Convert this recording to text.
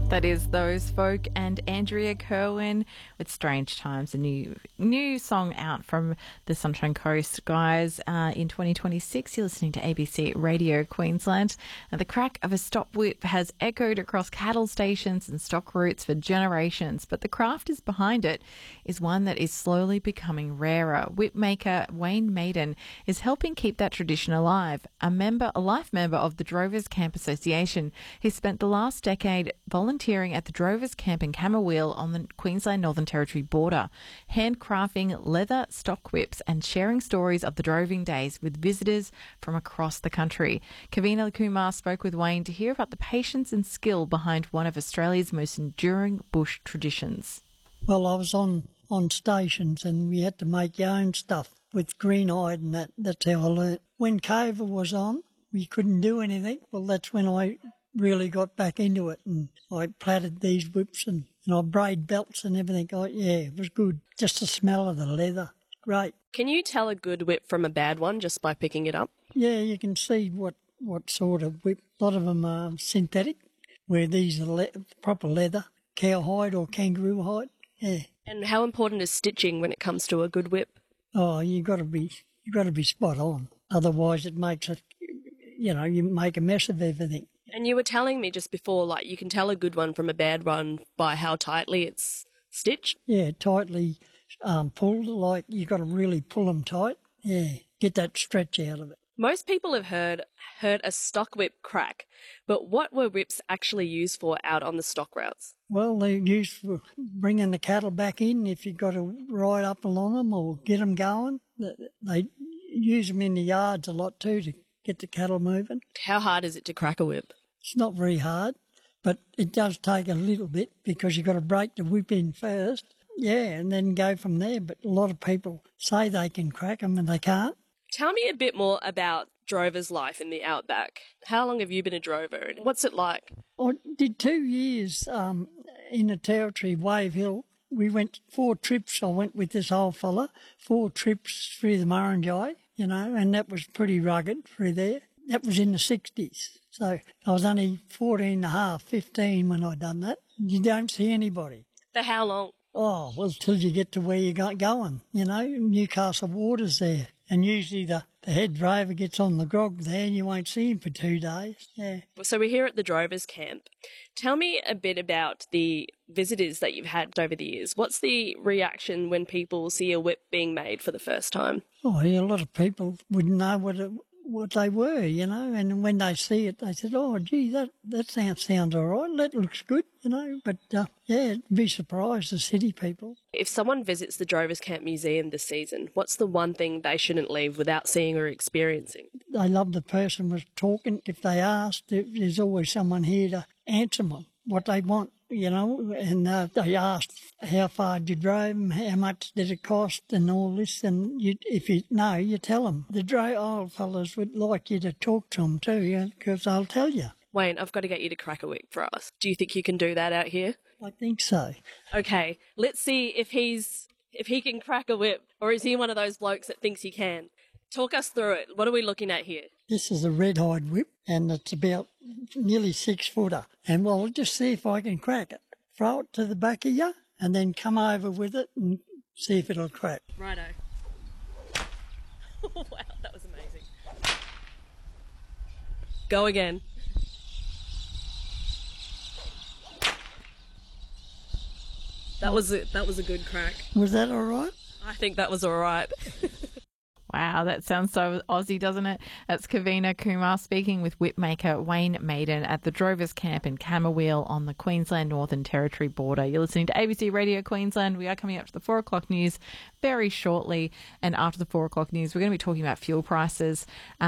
That is Those Folk and Andrea Kerwin with Strange Times, a new song out from the Sunshine Coast guys in 2026. You're listening to ABC Radio Queensland. Now, the crack of a stop whip has echoed across cattle stations and stock routes for generations, but the craft is behind it is one that is slowly becoming rarer. Whip maker Wayne Maiden is helping keep that tradition alive. A life member of the Drovers Camp Association, he spent the last decade volunteering at the Drovers Camp in Camberwell on the Queensland Northern Territory border, handcrafting leather stock whips and sharing stories of the droving days with visitors from across the country. Kavina Kumar spoke with Wayne to hear about the patience and skill behind one of Australia's most enduring bush traditions. Well, I was on stations and we had to make your own stuff with greenhide and that's how I learnt. When COVID was on, we couldn't do anything. Well, that's when I really got back into it and I plaited these whips and I braid belts and everything. It was good. Just the smell of the leather. Great. Can you tell a good whip from a bad one just by picking it up? Yeah, you can see what sort of whip. A lot of them are synthetic, where these are proper leather, cowhide or kangaroo hide. Yeah. And how important is stitching when it comes to a good whip? Oh, you got to be spot on. Otherwise, it makes it. You make a mess of everything. And you were telling me just before, like, you can tell a good one from a bad one by how tightly it's stitched? Yeah, tightly pulled, like you got to really pull them tight. Yeah, get that stretch out of it. Most people have heard a stock whip crack, but what were whips actually used for out on the stock routes? Well, they're used for bringing the cattle back in if you've got to ride up along them or get them going. They use them in the yards a lot too to get the cattle moving. How hard is it to crack a whip? It's not very hard, but it does take a little bit because you've got to break the whip in first. Yeah, and then go from there. But a lot of people say they can crack them and they can't. Tell me a bit more about drover's life in the outback. How long have you been a drover and what's it like? I did 2 years in the Territory, Wave Hill. We went 4 trips. I went with this old fella, 4 trips through the Murrumbidgee, and that was pretty rugged through there. That was in the 60s. So I was only 14 and a half, 15 when I done that. You don't see anybody. For how long? Oh, well, till you get to where you're going, Newcastle Water's there. And usually the head drover gets on the grog there and you won't see him for 2 days. Yeah. So we're here at the Drovers Camp. Tell me a bit about the visitors that you've had over the years. What's the reaction when people see a whip being made for the first time? Oh, yeah, a lot of people wouldn't know what they were, and when they see it, they said, oh, gee, that sounds all right, that looks good, but, be surprised, the city people. If someone visits the Drovers Camp Museum this season, what's the one thing they shouldn't leave without seeing or experiencing? They love the person was talking. If they asked, there's always someone here to answer them what they want. And they asked how far did you drove them, how much did it cost and all this, and if you know, you tell them. The old fellas would like you to talk to them too, because they'll tell you. Wayne, I've got to get you to crack a whip for us. Do you think you can do that out here? I think so. Okay, let's see if he can crack a whip, or is he one of those blokes that thinks he can? Talk us through it. What are we looking at here? This is a red hide whip, and it's about nearly 6 footer. And we'll just see if I can crack it. Throw it to the back of you, and then come over with it and see if it'll crack. Righto. Wow, that was amazing. Go again. That was a good crack. Was that all right? I think that was all right. Wow, that sounds so Aussie, doesn't it? That's Kavina Kumar speaking with whipmaker Wayne Maiden at the Drovers Camp in Camberwell on the Queensland Northern Territory border. You're listening to ABC Radio Queensland. We are coming up to the 4 o'clock news very shortly. And after the 4 o'clock news, we're going to be talking about fuel prices.